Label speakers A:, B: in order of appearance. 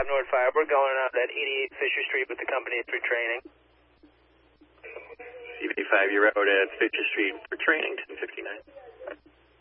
A: North 5. We're going up at 88 Fisher Street with the company for training.
B: CB5, you're out at Fisher Street for training, 1059.